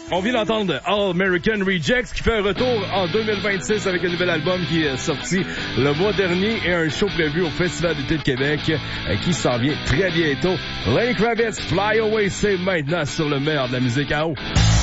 On vient d'entendre All American Rejects qui fait un retour en 2026 avec un nouvel album qui est sorti le mois dernier et un show prévu au Festival d'été de Québec qui s'en vient très bientôt. Lenny Kravitz, Fly Away, c'est maintenant sur le meilleur de la musique à eau.